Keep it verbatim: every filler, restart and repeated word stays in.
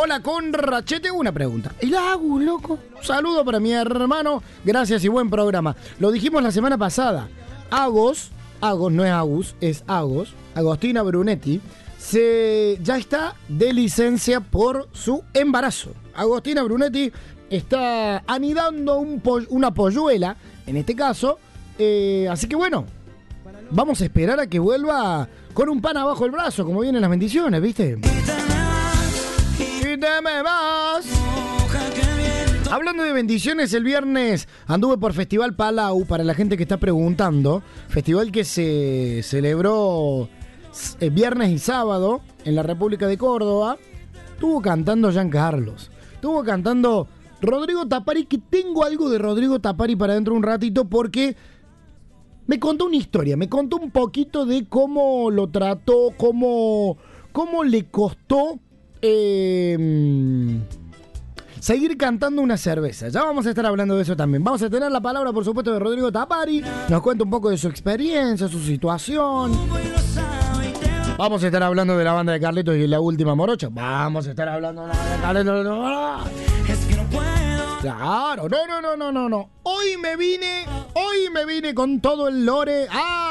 Hola, con Rachete, una pregunta. ¿El Agus, loco? Un saludo para mi hermano. Gracias y buen programa. Lo dijimos la semana pasada. Agos, Agos no es Agus, es Agos, Agostina Brunetti, se, ya está de licencia por su embarazo. Agostina Brunetti está anidando un po- una polluela, en este caso. Eh, así que bueno, vamos a esperar a que vuelva con un pan abajo el brazo, como vienen las bendiciones, ¿viste? Quítame más. Hablando de bendiciones, el viernes anduve por Festival Palau, para la gente que está preguntando. Festival que se celebró eh, viernes y sábado en la República de Córdoba. Estuvo cantando Giancarlos. Estuvo cantando Rodrigo Tapari, que tengo algo de Rodrigo Tapari para dentro de un ratito porque me contó una historia, me contó un poquito de cómo lo trató, cómo, cómo le costó eh, seguir cantando una cerveza. Ya vamos a estar hablando de eso también. Vamos a tener la palabra, por supuesto, de Rodrigo Tapari. Nos cuenta un poco de su experiencia, su situación. Vamos a estar hablando de la banda de Carlitos y la última morocha. Vamos a estar hablando de la banda de Carlitos. Es que no puedo. Claro, no, no, no, no, no, no. Hoy me vine, hoy me vine con todo el lore. ¡Ah!